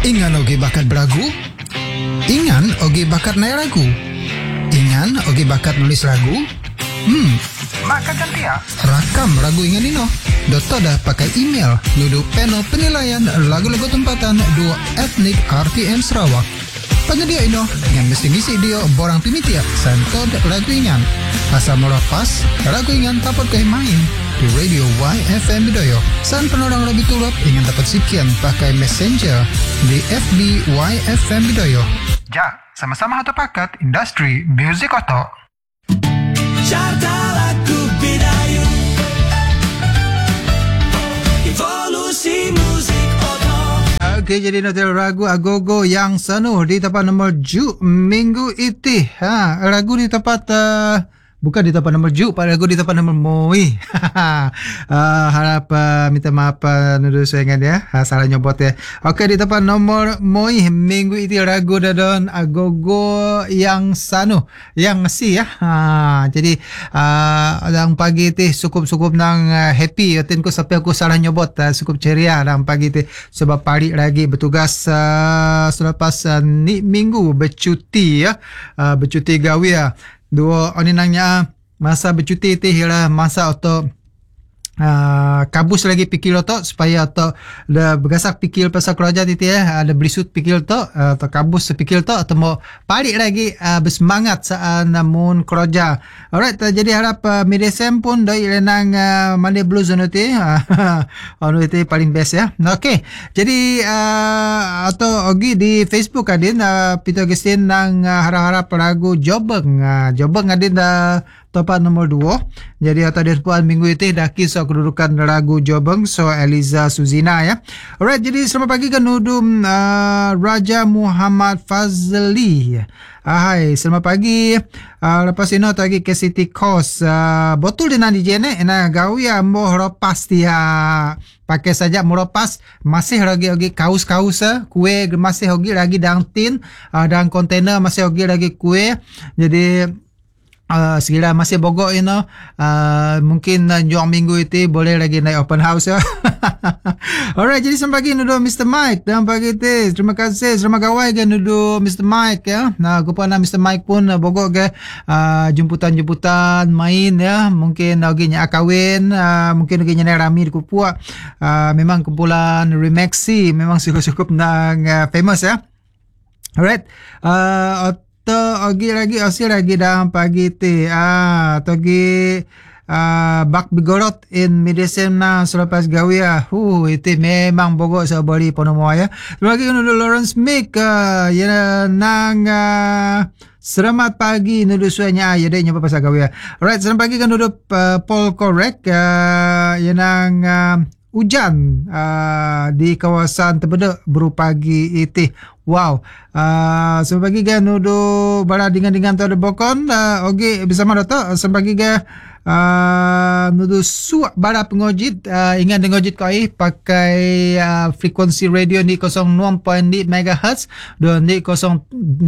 Ingan oge bakat beragu? Ingan oge bakat naik lagu? Ingan oge bakat nulis lagu? Maka gantia. Rakam lagu Ingan Ino. Doto dah pakai email nudu panel penilaian lagu-lagu tempatan 2 etnik RTM Sarawak. Penyedia Ino yang mesti ngisi dia borang pimitia santod lagu Ingan. Asal merapas lagu Ingan dapat kau main di Radio YFM Bidoyo. San penolong lebih tulap ingin dapat sekian pakai messenger di FB YFM Bidoyo. Ja, sama-sama atau pakat industri music oto. Carta lagu Bidayuh, evolusi musik oto. Okey, jadi nanti lagu Agogo yang sanu di tempat nombor Ju minggu itu. Lagu di tempat bukan di tempat nombor Ju, pada lagu di tempat nombor Moi. Harap minta maaf nuduh saya ingat ya. Salah nyobot ya. Okey, di tempat nombor Moi minggu itu lagu dadon Agogo yang sanu, yang si ya. Jadi dalam pagi itu cukup nang happy. Yatin ko sampai aku salah nyobot, cukup ceria dalam pagi itu sebab pagi lagi bertugas selepas ni minggu bercuti ya. Bercuti gawe ya. Dua oninangnya masa bercuti itu ialah masa untuk kabus lagi pikir otak supaya otak dah bergasak pikir pasal kerja itu ya, ada berisut pikir otak atau kabus pikir otak atau mau balik lagi bersemangat saat namun kerja. Alright, jadi harap midesem pun doi lenang Monday Blues itu itu paling best ya. Okay, jadi atau Ogi di Facebook adin Peter Gestin nang harap-harap lagu Jobeng adin tempat nombor 2. Jadi atau depan minggu itu dah kisah kedudukan lagu Jobeng so Eliza Suzina ya. Alright, jadi selamat pagi kan nudum Raja Muhammad Fazli. Hai, selamat pagi. Lepas ini lagi ke City Coast. Betul dengan DJ ni, gawe ambo ropas dia. Pakai saja meropas, masih lagi kaus-kaus kue masih lagi dalam tin, dalam kontainer masih lagi kue. Jadi sekiranya masih bogok mungkin juang minggu itu boleh lagi naik open house ya. Alright, jadi selamat pagi nuduh Mr. Mike dalam pagi itu. Terima kasih, selamat gawai kan nuduh Mr. Mike ya. Nah, aku pun Mr. Mike pun bogok ke jemputan main ya. Mungkin lagi nyak kawin, mungkin lagi nyak rami di Kupua. Memang kumpulan Remaxi memang cukup nang famous ya. Alright, Ogi lagi osi lagi dalam pagi ti togi bak bigorot in medicine na selepas gawe itu memang bogok sabari ponomo ya. Lagi nudu Lawrence Mick ya nang selamat pagi nudu suanya ya deh nyoba pasal gawe. Alright, selamat pagi kan nudu Paul Correct ya nang hujan di kawasan Tebedek berupagi itu. Wow. Sebagai ga nudu bara dengan tu ada bokon oge bersama Dato sebagai ga nudu suak bara pengojit ingat ngojit koi pakai frekuensi radio ni 06.0 MHz dan ni 0.7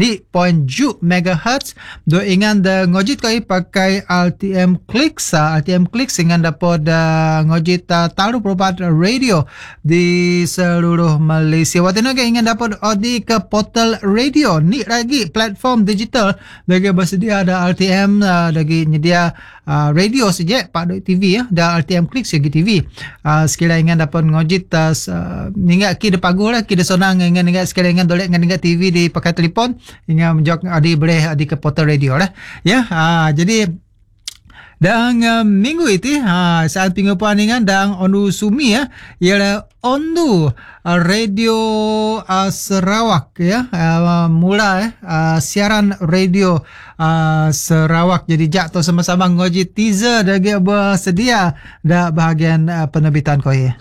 MHz do ingat ngojit koi pakai RTM Clicks ingat dapat ngojit taruh perubat radio di seluruh Malaysia. Watino ga ingat dapat odi ke portal radio ni lagi platform digital lagi bersedia ada RTM lagi nyedia radio saja Pak TV ya, ada RTM Klik segi TV. Sekiranya ingin dapat ngojit ingat kita pagu lah, kita sonang ingat sekiranya ingin dolek ingat TV di pakai telefon ingat menjawab adi boleh adi ke portal radio lah ya. Jadi dan minggu itu saat pengumuman dengan dan Ondu Sumi ya, ialah Ondu Radio Sarawak ya, mula siaran radio Sarawak. Jadi jak tu sama-sama ngoji teaser dan bersedia dah bahagian penerbitan kau ya.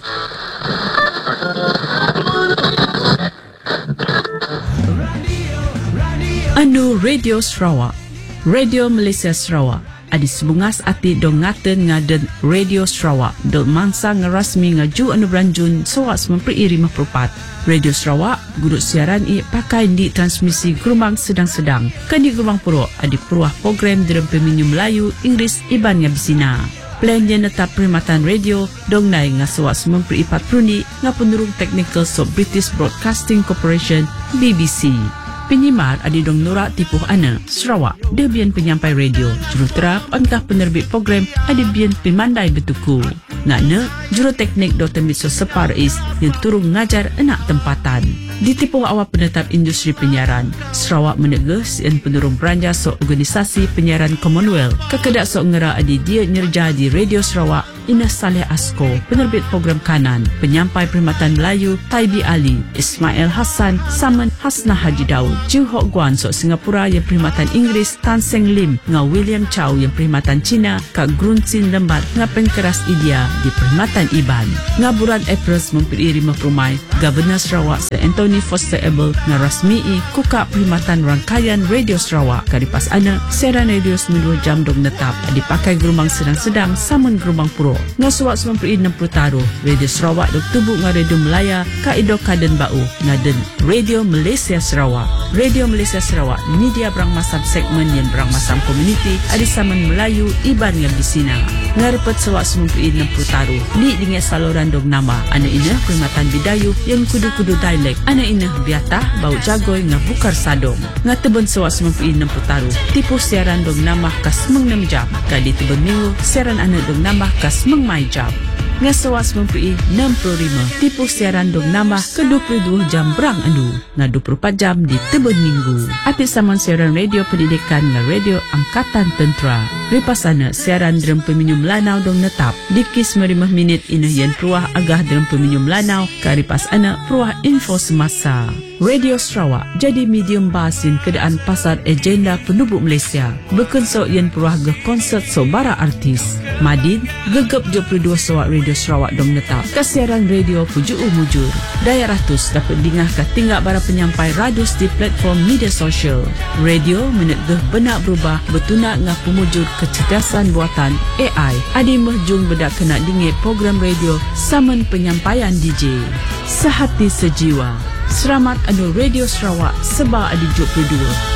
Anu Radio Sarawak, Radio Malaysia Sarawak. Adi sebungas ati dong ngaten ngaden Radio Sarawak dong mangsa ngerasmi ngaju anu beranjun sawak 95.4. Radio Sarawak guduk siaran pakai di transmisi gelombang sedang-sedang kan di gelombang puro adi peruah program dalam peminu Melayu, Inggeris, Iban Yabsina. Plan yang netap perkhidmatan radio dong nai nga sawak 94 pruni nga penurung teknikal so British Broadcasting Corporation BBC. Penyimar adi dong nurak tipuh ana Sarawak debian penyampai radio jurutera angkah penerbit program adi bian pemandai betuku ngana juruteknik Dr. Mitso Separais yang turun ngajar enak tempatan ditipuh awal penetap industri penyiaran Sarawak menegah sian penurung belanja so organisasi penyiaran Commonwealth kekedak so ngera adi dia nyerja di Radio Sarawak Ina Saleh Asko, penerbit program kanan, penyampai perkhidmatan Melayu, Taibi Ali, Ismail Hassan, Saman Hasnah Haji Daud, Jiu Hock Guan sok Singapura yang perkhidmatan Inggeris, Tan Seng Lim, nga William Chow yang perkhidmatan Cina, Kak Grunsin Lembat, nga pengkeras India di perkhidmatan Iban. Nga bulan April mempiri rimah perumai, Governor Sarawak Sir Anthony Foster Abel, nga rasmii kuka perkhidmatan rangkaian Radio Sarawak, karipas ana, siaran radio 92 jam dong netap, dipakai gelombang sedang-sedang, saman gelombang puro. Nga suak 96 taruh Radio Sarawak dok tubuh nga Radio Melaya ka ido kaden bau ngaden Radio Malaysia Sarawak. Radio Malaysia Sarawak media berang masam segmen yang berang masam community adi saman Melayu iban nga bisina. Nga repet suak 96 taruh di dengan saluran dog nama ana inah perkhidmatan Bidayu yang kudu-kudu dialek ana inah biata bau jagoy nga bukar sadong. Nga teben suak 96 taruh tipu siaran dog nama kas 6 jam kali teben minggu siaran ana dog nama kas mengmai jam. Nga sawas mempunyai 65 tipu siaran dong nambah ke 22 jam berang anu nga 24 jam di teben minggu. Ati saman siaran radio pendidikan nga radio Angkatan Tentera. Ripasana siaran dalam peminyum lanau dong netap dikis 50 minit ina yang peruah agah dalam peminyum lanau ke ripas ana peruah info semasa. Radio Sarawak jadi medium bahasin keadaan pasar agenda penduduk Malaysia. Berkonsol yang peruah ke konsert so bara artis. Madin gegap 22 sawak Radio Sarawak dong netap. Kesiaran radio pujuk mujur. Daya ratus dapat dingah ke tinggal bara penyampai radius di platform media sosial. Radio menegah benak berubah bertunak ngah pemujur kecerdasan buatan AI. Adi mehjung bedak kena dingin program radio saman penyampaian DJ. Sehati sejiwa. Selamat anu Radio Sarawak seba adi 22.